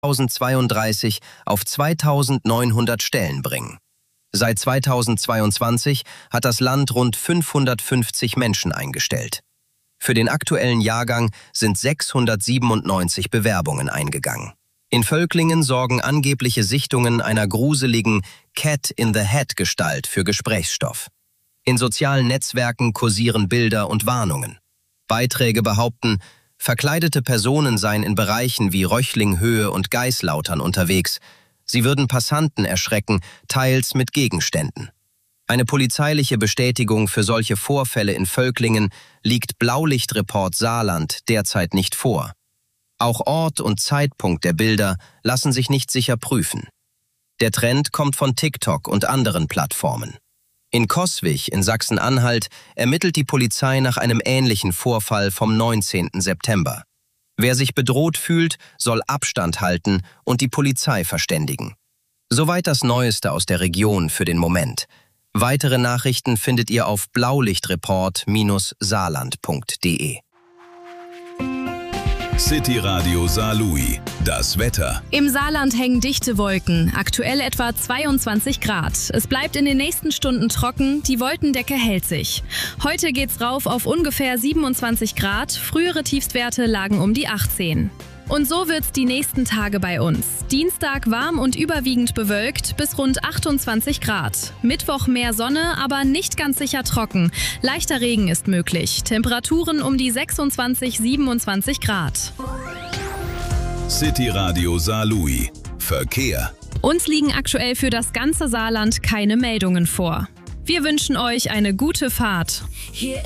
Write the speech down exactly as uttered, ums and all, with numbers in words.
zweitausendzweiunddreißig auf zweitausendneunhundert Stellen bringen. Seit zweitausendzweiundzwanzig hat das Land rund fünfhundertfünfzig Menschen eingestellt. Für den aktuellen Jahrgang sind sechshundertsiebenundneunzig Bewerbungen eingegangen. In Völklingen sorgen angebliche Sichtungen einer gruseligen Cat-in-the-Hat-Gestalt für Gesprächsstoff. In sozialen Netzwerken kursieren Bilder und Warnungen. Beiträge behaupten, verkleidete Personen seien in Bereichen wie Röchlinghöhe und Geislautern unterwegs. Sie würden Passanten erschrecken, teils mit Gegenständen. Eine polizeiliche Bestätigung für solche Vorfälle in Völklingen liegt Blaulichtreport Saarland derzeit nicht vor. Auch Ort und Zeitpunkt der Bilder lassen sich nicht sicher prüfen. Der Trend kommt von TikTok und anderen Plattformen. In Coswig in Sachsen-Anhalt ermittelt die Polizei nach einem ähnlichen Vorfall vom neunzehnten September. Wer sich bedroht fühlt, soll Abstand halten und die Polizei verständigen. Soweit das Neueste aus der Region für den Moment. Weitere Nachrichten findet ihr auf blaulichtreport Bindestrich saarland punkt de. City Radio Saarlouis. Das Wetter. Im Saarland hängen dichte Wolken, aktuell etwa zweiundzwanzig Grad. Es bleibt in den nächsten Stunden trocken, die Wolkendecke hält sich. Heute geht's rauf auf ungefähr siebenundzwanzig Grad, frühere Tiefstwerte lagen um die achtzehn. Und so wird's die nächsten Tage bei uns. Dienstag warm und überwiegend bewölkt bis rund achtundzwanzig Grad. Mittwoch mehr Sonne, aber nicht ganz sicher trocken. Leichter Regen ist möglich. Temperaturen um die sechsundzwanzig, siebenundzwanzig Grad. City Radio Saarlouis. Verkehr. Uns liegen aktuell für das ganze Saarland keine Meldungen vor. Wir wünschen euch eine gute Fahrt.